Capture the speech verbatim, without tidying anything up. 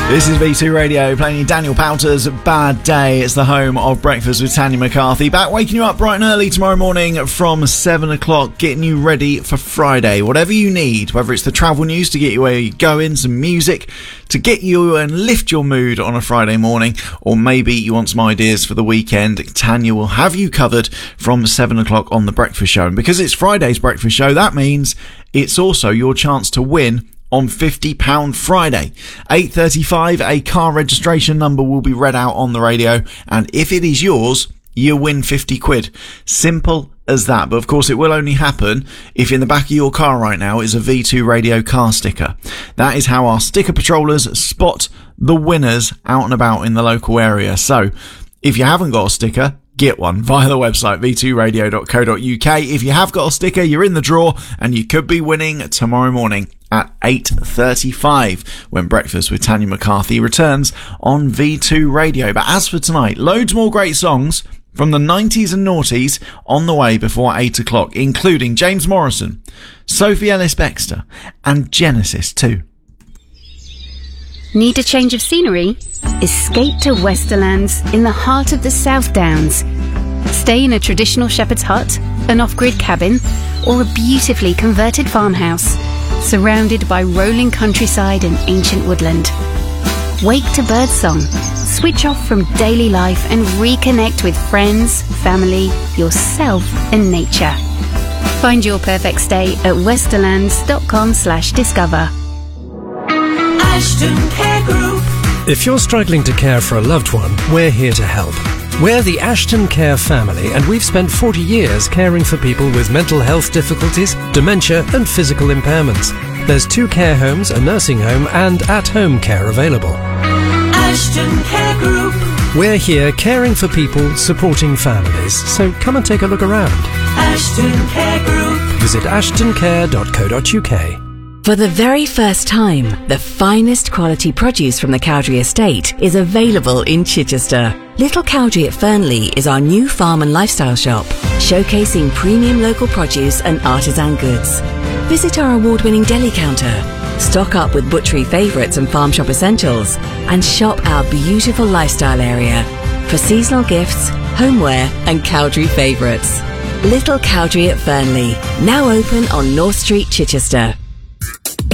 This is V two Radio, playing you Daniel Powter's Bad Day. It's the home of Breakfast with Tanya McCarthy. Back waking you up bright and early tomorrow morning from seven o'clock, getting you ready for Friday. Whatever you need, whether it's the travel news to get you where you're going, some music to get you and lift your mood on a Friday morning, or maybe you want some ideas for the weekend, Tanya will have you covered from seven o'clock on The Breakfast Show. And because it's Friday's Breakfast Show, that means it's also your chance to win on fifty pound Friday. eight thirty-five, a car registration number will be read out on the radio, and if it is yours, you win fifty quid. Simple as that. But of course, it will only happen if in the back of your car right now is a V two Radio car sticker. That is how our sticker patrollers spot the winners out and about in the local area. So, if you haven't got a sticker, get one via the website v two radio dot co dot uk. If you have got a sticker, you're in the draw and you could be winning tomorrow morning at eight thirty-five when Breakfast with Tanya McCarthy returns on V two Radio. But as for tonight, loads more great songs from the nineties and noughties on the way before eight o'clock, including James Morrison, Sophie Ellis-Bextor and Genesis too. Need a change of scenery? Escape to Westerlands in the heart of the South Downs. Stay in a traditional shepherd's hut, an off-grid cabin, or a beautifully converted farmhouse, surrounded by rolling countryside and ancient woodland. Wake to birdsong, switch off from daily life and reconnect with friends, family, yourself and nature. Find your perfect stay at westerlands dot com slash discover. Ashton Care Group. If you're struggling to care for a loved one, we're here to help. We're the Ashton Care family, and we've spent forty years caring for people with mental health difficulties, dementia and physical impairments. There's two care homes, a nursing home and at-home care available. Ashton Care Group. We're here caring for people, supporting families, so come and take a look around. Ashton Care Group. Visit ashton care dot co dot uk. For the very first time, the finest quality produce from the Cowdrey Estate is available in Chichester. Little Cowdrey at Fernley is our new farm and lifestyle shop, showcasing premium local produce and artisan goods. Visit our award-winning deli counter, stock up with butchery favourites and farm shop essentials, and shop our beautiful lifestyle area for seasonal gifts, homeware and Cowdrey favourites. Little Cowdrey at Fernley, now open on North Street, Chichester.